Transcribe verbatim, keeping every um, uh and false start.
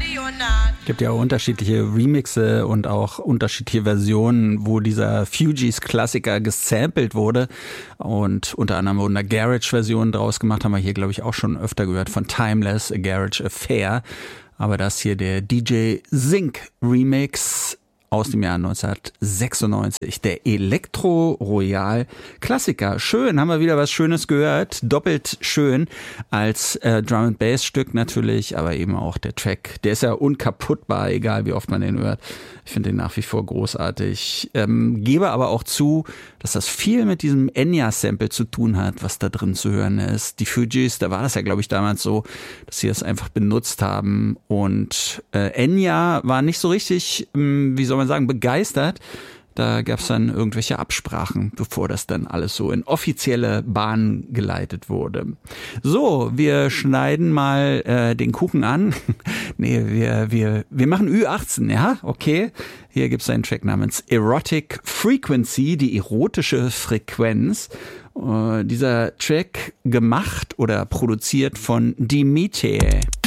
Es gibt ja unterschiedliche Remixe und auch unterschiedliche Versionen, wo dieser Fugees-Klassiker gesampelt wurde. Und unter anderem wurden da Garage-Versionen draus gemacht, haben wir hier, glaube ich, auch schon öfter gehört, von Timeless, A Garage Affair. Aber das hier der D J Zinc Remix aus dem Jahr neunzehnhundertsechsundneunzig, der Elektro Royal Klassiker. Schön, haben wir wieder was Schönes gehört, doppelt schön als äh, Drum and Bass Stück natürlich, aber eben auch der Track, der ist ja unkaputtbar, egal wie oft man den hört. Ich finde den nach wie vor großartig. Ähm, gebe aber auch zu, dass das viel mit diesem Enya-Sample zu tun hat, was da drin zu hören ist. Die Fugees, da war das ja, glaube ich, damals so, dass sie das einfach benutzt haben. Und äh, Enya war nicht so richtig, ähm, wie soll man sagen, begeistert. Da gab es dann irgendwelche Absprachen, bevor das dann alles so in offizielle Bahnen geleitet wurde. So, wir schneiden mal äh, den Kuchen an. nee, wir, wir, wir machen Ü achtzehn, ja? Okay. Hier gibt es einen Track namens Erotic Frequency, die erotische Frequenz. Äh, dieser Track gemacht oder produziert von Dimitri.